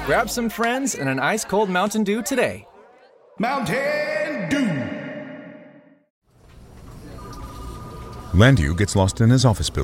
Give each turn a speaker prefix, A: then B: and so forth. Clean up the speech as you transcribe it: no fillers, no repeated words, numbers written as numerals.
A: Grab some friends and an ice-cold Mountain Dew today.
B: Mountain Dew.
C: Landu gets lost in his office building.